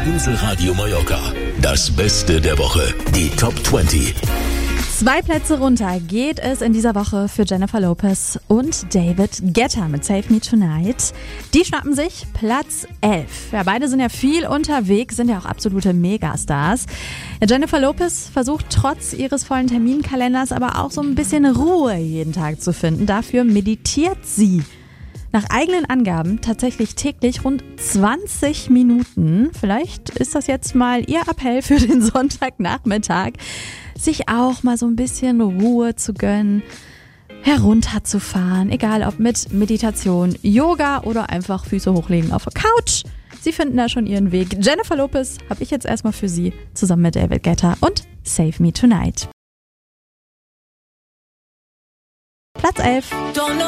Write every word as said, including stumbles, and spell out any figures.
Inselradio Mallorca. Das Beste der Woche. Die Top zwanzig. Zwei Plätze runter geht es in dieser Woche für Jennifer Lopez und David Guetta mit Save Me Tonight. Die schnappen sich Platz elf. Ja, beide sind ja viel unterwegs, sind ja auch absolute Megastars. Ja, Jennifer Lopez versucht trotz ihres vollen Terminkalenders aber auch so ein bisschen Ruhe jeden Tag zu finden. Dafür meditiert sie. Nach eigenen Angaben tatsächlich täglich rund zwanzig Minuten. Vielleicht ist das jetzt mal ihr Appell für den Sonntagnachmittag, sich auch mal so ein bisschen Ruhe zu gönnen, herunterzufahren, egal ob mit Meditation, Yoga oder einfach Füße hochlegen auf der Couch. Sie finden da schon ihren Weg. Jennifer Lopez habe ich jetzt erstmal für Sie zusammen mit David Guetta und Save Me Tonight. Platz elf.